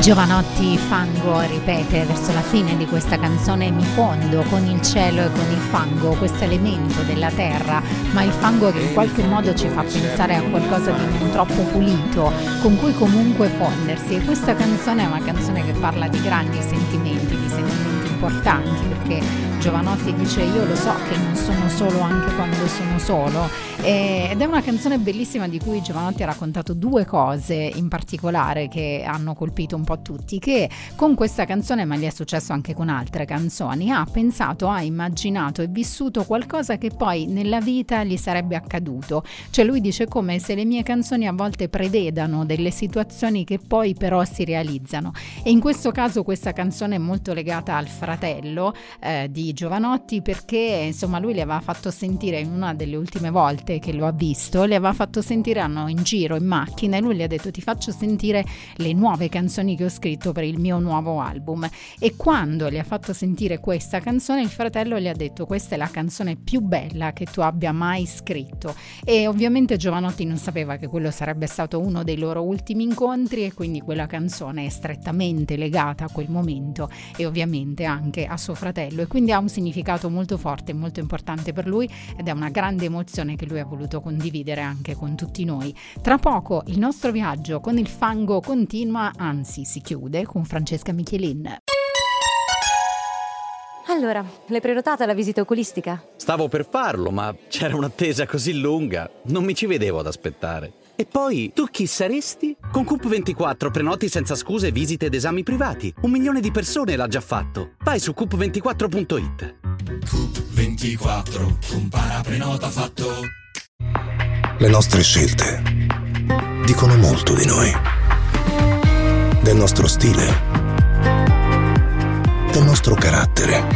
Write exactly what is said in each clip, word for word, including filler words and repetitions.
Jovanotti Fango ripete verso la fine di questa canzone: mi fondo con il cielo e con il fango, questo elemento della terra, ma il fango che in qualche modo ci fa pensare a qualcosa di non troppo pulito, con cui comunque fondersi. E questa canzone è una canzone che parla di grandi sentimenti, di sentimenti importanti, perché Jovanotti dice: io lo so che non sono solo anche quando sono solo, ed è una canzone bellissima di cui Jovanotti ha raccontato due cose in particolare che hanno colpito un po' tutti, che con questa canzone, ma gli è successo anche con altre canzoni, ha pensato, ha immaginato e vissuto qualcosa che poi nella vita gli sarebbe accaduto. Cioè lui dice come se le mie canzoni a volte prevedano delle situazioni che poi però si realizzano, e in questo caso questa canzone è molto legata al fratello eh, di Jovanotti, perché insomma lui le aveva fatto sentire, in una delle ultime volte che lo ha visto, le aveva fatto sentire, hanno in giro in macchina, e lui gli ha detto: ti faccio sentire le nuove canzoni che ho scritto per il mio nuovo album. E quando gli ha fatto sentire questa canzone, il fratello gli ha detto: questa è la canzone più bella che tu abbia mai scritto. E ovviamente Jovanotti non sapeva che quello sarebbe stato uno dei loro ultimi incontri, e quindi quella canzone è strettamente legata a quel momento e ovviamente anche a suo fratello, e quindi ha un significato molto forte e molto importante per lui, ed è una grande emozione che lui ha voluto condividere anche con tutti noi. Tra poco il nostro viaggio con il fango continua, anzi si chiude, con Francesca Michelin. Allora, l'hai prenotata la visita oculistica? Stavo per farlo, ma c'era un'attesa così lunga, non mi ci vedevo ad aspettare. E poi, tu chi saresti? Con Coop ventiquattro prenoti senza scuse visite ed esami privati. Un milione di persone l'ha già fatto. Vai su coop ventiquattro punto it. Coop ventiquattro, compara, prenota, fatto. Le nostre scelte dicono molto di noi. Del nostro stile. Del nostro carattere.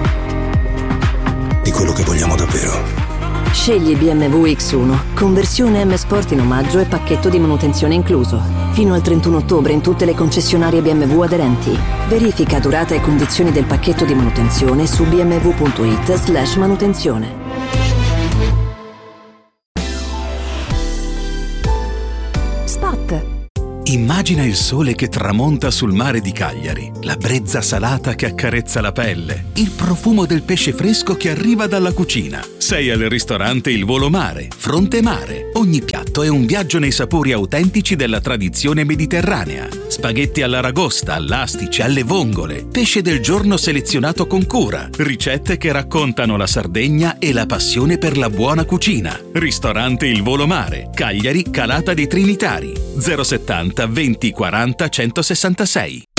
Di quello che vogliamo davvero. Scegli B M W X uno, conversione M Sport in omaggio e pacchetto di manutenzione incluso. Fino al trentuno ottobre in tutte le concessionarie B M W aderenti. Verifica durata e condizioni del pacchetto di manutenzione su bmw.it slash manutenzione. Spot. Immagina il sole che tramonta sul mare di Cagliari, la brezza salata che accarezza la pelle, il profumo del pesce fresco che arriva dalla cucina. Sei al ristorante Il Volo Mare, Fronte Mare. Ogni piatto è un viaggio nei sapori autentici della tradizione mediterranea. Spaghetti all'aragosta, all'astice, alle vongole, pesce del giorno selezionato con cura, ricette che raccontano la Sardegna e la passione per la buona cucina. Ristorante Il Volo Mare, Cagliari, Calata dei Trinitari, zero settanta venti quaranta centosessantasei.